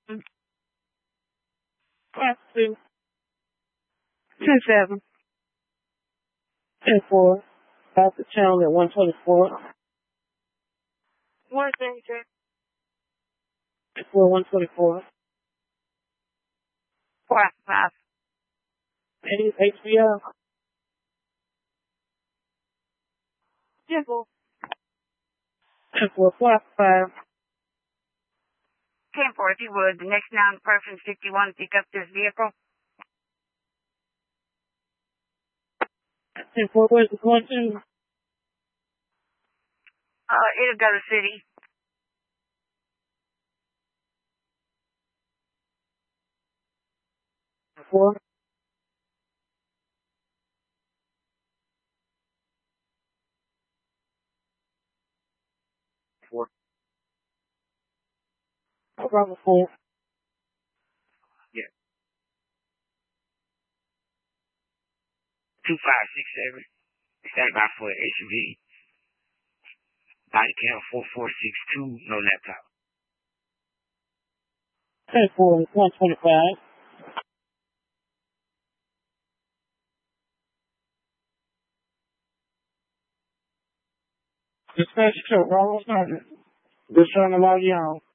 Class 2. 10-7. 10-4. Off the channel at 124. 124. 124. Class 5. HBO. 10-4. 10-4. Class 5. 10-4, if you would. The next 9 person 51 pick up this vehicle. 10-4, where's it going to? It'll go to city. 4. Bravo 4. Yeah. 2567. Stand by for SUV. Body cam 4462. No laptop. 10-4, 125. Dispatch to Ronald Snyder. Just trying to log you on.